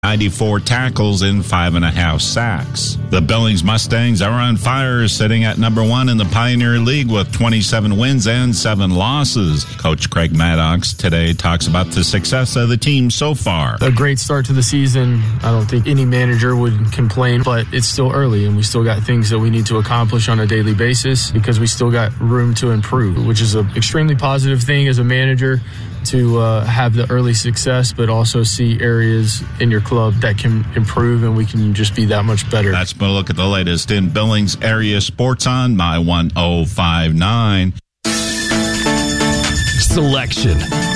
94 tackles and 5.5 sacks. The Billings Mustangs are on fire, sitting at number 1 in the Pioneer League with 27 wins and 7 losses. Coach Craig Maddox today talks about the success of the team so far. A great start to the season. I don't think any manager would complain, but it's still early and we still got things that we need to accomplish on a daily basis because we still got room to improve, which is an extremely positive thing as a manager to have the early success, but also see areas in your club that can improve and we can just be that much better. That's a look at the latest in Billings area sports on My 1059. Selection.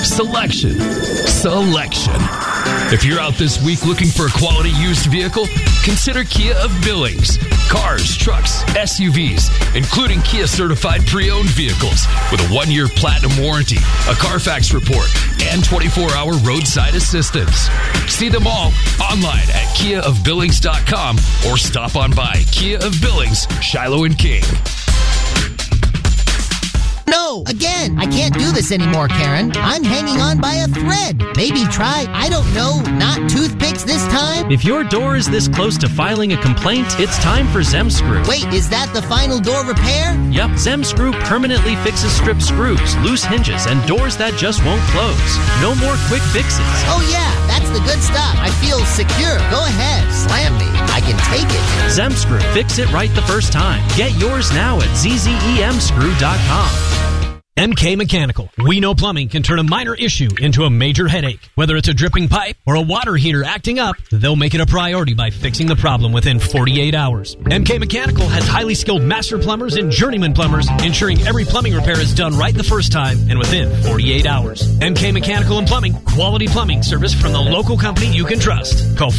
If you're out this week looking for a quality used vehicle, consider Kia of Billings. Cars, trucks, SUVs, including Kia certified pre-owned vehicles with a 1-year platinum warranty, a Carfax report, and 24-hour roadside assistance. See them all online at KiaofBillings.com or stop on by Kia of Billings, Shiloh and King. No, again, I can't do this anymore, Karen. I'm hanging on by a thread. Maybe try, I don't know, not toothpicks this time? If your door is this close to filing a complaint, it's time for Zemscrew. Wait, is that the final door repair? Yep, Zemscrew permanently fixes stripped screws, loose hinges, and doors that just won't close. No more quick fixes. Oh yeah, that's the good stuff. I feel secure. Go ahead, slam me. I can take it. Zemscrew, fix it right the first time. Get yours now at zzemscrew.com. MK Mechanical. We know plumbing can turn a minor issue into a major headache. Whether it's a dripping pipe or a water heater acting up, they'll make it a priority by fixing the problem within 48 hours. MK Mechanical has highly skilled master plumbers and journeyman plumbers, ensuring every plumbing repair is done right the first time and within 48 hours. MK Mechanical and Plumbing. Quality plumbing service from the local company you can trust. Call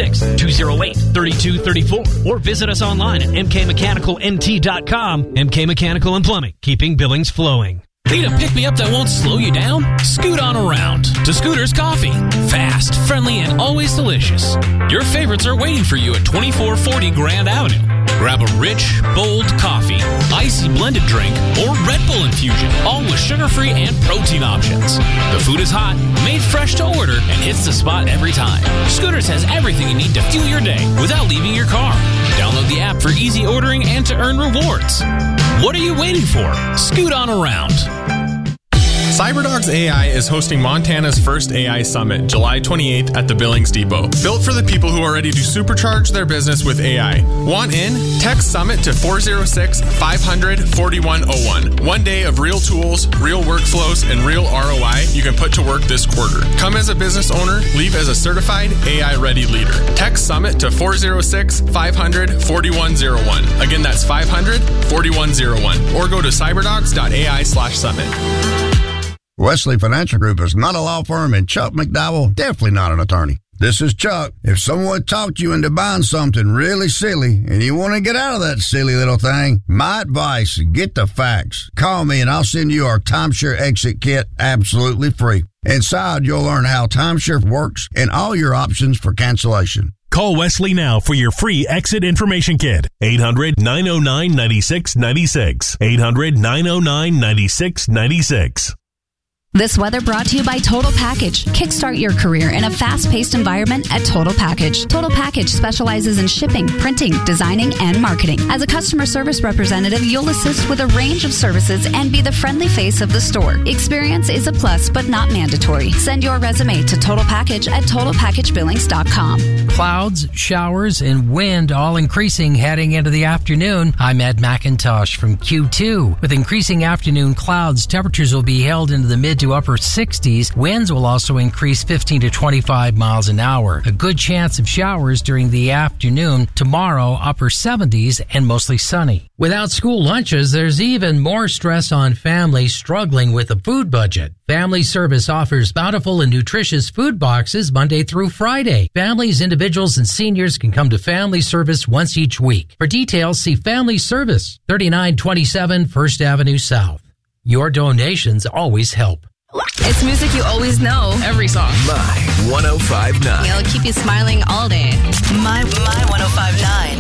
406-208-3234 or visit us online at mkmechanicalnt.com. MK Mechanical and Plumbing. Keeping Billings flowing. Need a pick-me-up that won't slow you down? Scoot on around to Scooter's Coffee. Fast, friendly, and always delicious. Your favorites are waiting for you at 2440 Grand Avenue. Grab a rich, bold coffee, icy blended drink, or Red Bull infusion, all with sugar-free and protein options. The food is hot, made fresh to order, and hits the spot every time. Scooters has everything you need to fuel your day without leaving your car. Download the app for easy ordering and to earn rewards. What are you waiting for? Scoot on around. CyberDogs AI is hosting Montana's first AI Summit, July 28th at the Billings Depot. Built for the people who are ready to supercharge their business with AI. Want in? Text Summit to 406-500-4101. 1 day of real tools, real workflows, and real ROI you can put to work this quarter. Come as a business owner, leave as a certified AI-ready leader. Text Summit to 406-500-4101. Again, that's 500-4101. Or go to cyberdogs.ai/summit. Wesley Financial Group is not a law firm, and Chuck McDowell, definitely not an attorney. This is Chuck. If someone talked you into buying something really silly and you want to get out of that silly little thing, my advice, get the facts. Call me and I'll send you our timeshare exit kit absolutely free. Inside, you'll learn how timeshare works and all your options for cancellation. Call Wesley now for your free exit information kit. 800-909-9696. 800-909-9696. This weather brought to you by Total Package. Kickstart your career in a fast-paced environment at Total Package. Total Package specializes in shipping, printing, designing, and marketing. As a customer service representative, you'll assist with a range of services and be the friendly face of the store. Experience is a plus, but not mandatory. Send your resume to Total Package at TotalPackageBillings.com. Clouds, showers, and wind all increasing heading into the afternoon. I'm Ed McIntosh from Q2. With increasing afternoon clouds, temperatures will be held into the mid to upper 60s. Winds will also increase 15 to 25 miles an hour. A good chance of showers during the afternoon. Tomorrow, upper 70s and mostly sunny. Without school lunches, there's even more stress on families struggling with a food budget. Family Service offers bountiful and nutritious food boxes Monday through Friday. Families, individuals, and seniors can come to Family Service once each week. For details, see Family Service, 3927 First Avenue South. Your donations always help. It's music you always know. Every song. My 1059. It'll keep you smiling all day. My 1059.